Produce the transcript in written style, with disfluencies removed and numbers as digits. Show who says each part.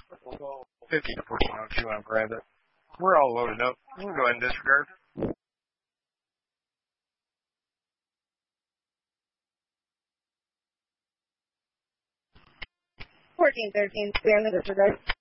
Speaker 1: 50 to 1402 on Brandon. We're all loaded up. We'll go ahead and disregard.
Speaker 2: 1413, clear in the disregard.